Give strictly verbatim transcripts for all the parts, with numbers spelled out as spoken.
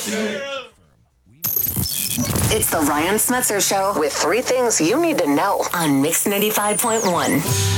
It's the Ryan Smetzer Show with three things you need to know on Mix ninety-five point one.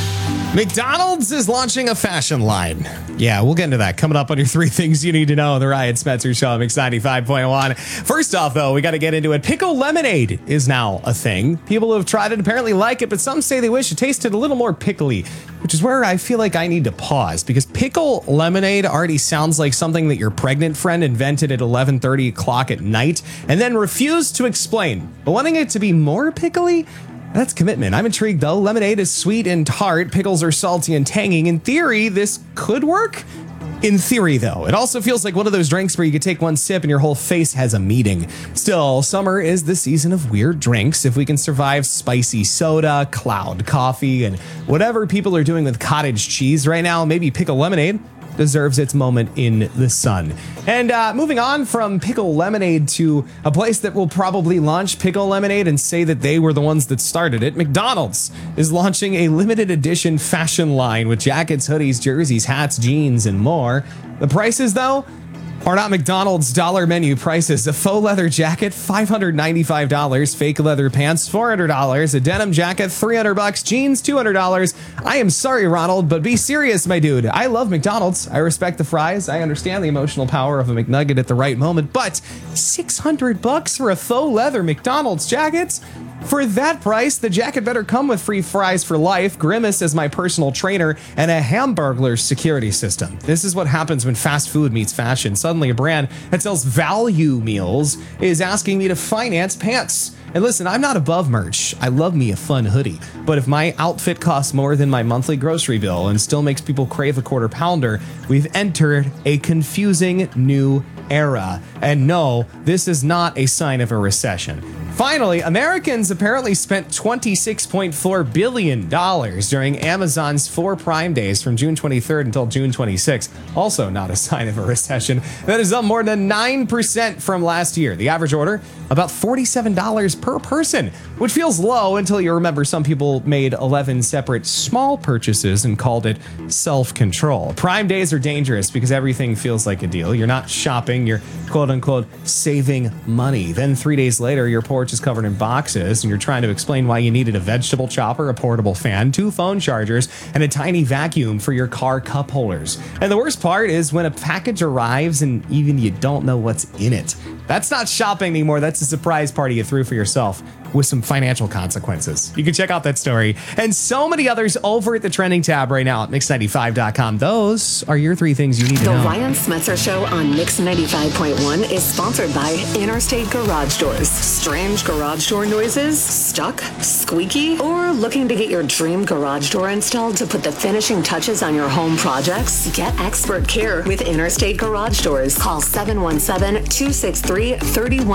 McDonald's is launching a fashion line. Yeah, we'll get into that coming up on your three things you need to know on the Ryan Smetzer Show on Mix ninety-five point one. First off, though, we got to get into it. Pickle lemonade is now a thing. People who have tried it apparently like it, but some say they wish it tasted a little more pickly, which is where I feel like I need to pause because pickle lemonade already sounds like something that your pregnant friend invented at eleven thirty o'clock at night and then refused to explain. But wanting it to be more pickly? That's commitment. I'm intrigued, though. Lemonade is sweet and tart. Pickles are salty and tangy. In theory, this could work. In theory, though, it also feels like one of those drinks where you could take one sip and your whole face has a meeting. Still, summer is the season of weird drinks. If we can survive spicy soda, cloud coffee, and whatever people are doing with cottage cheese right now, maybe pickle lemonade deserves its moment in the sun. And uh, moving on from pickle lemonade to a place that will probably launch pickle lemonade and say that they were the ones that started it, McDonald's is launching a limited edition fashion line with jackets, hoodies, jerseys, hats, jeans, and more. The prices, though, are not McDonald's dollar menu prices. A faux leather jacket, five hundred ninety-five dollars. Fake leather pants, four hundred dollars. A denim jacket, three hundred bucks. Jeans, two hundred dollars. I am sorry, Ronald, but be serious, my dude. I love McDonald's. I respect the fries. I understand the emotional power of a McNugget at the right moment, but six hundred bucks for a faux leather McDonald's jackets? For that price, the jacket better come with free fries for life, Grimace as my personal trainer, and a Hamburglar security system. This is what happens when fast food meets fashion. Suddenly a brand that sells value meals is asking me to finance pants. And listen, I'm not above merch. I love me a fun hoodie. But if my outfit costs more than my monthly grocery bill and still makes people crave a quarter pounder, we've entered a confusing new era. And no, this is not a sign of a recession. Finally, Americans apparently spent twenty-six point four billion dollars during Amazon's four Prime Days from June twenty-third until June twenty-sixth. Also not a sign of a recession. That is up more than nine percent from last year. The average order, about forty-seven dollars per person, which feels low until you remember some people made eleven separate small purchases and called it self-control. Prime Days are dangerous because everything feels like a deal. You're not shopping, you're quote-unquote saving money. Then three days later, your porch is covered in boxes and you're trying to explain why you needed a vegetable chopper, a portable fan, two phone chargers, and a tiny vacuum for your car cup holders. And the worst part is when a package arrives and even you don't know what's in it. That's not shopping anymore. That's a surprise party you threw for yourself with some financial consequences. You can check out that story and so many others over at the trending tab right now at mix ninety-five dot com. Those are your three things you need to the know. The Ryan Smetzer Show on Mix ninety-five point one is sponsored by Interstate Garage Doors. Strange garage door noises? Stuck? Squeaky? Or looking to get your dream garage door installed to put the finishing touches on your home projects? Get expert care with Interstate Garage Doors. Call seven one seven, two six three, three one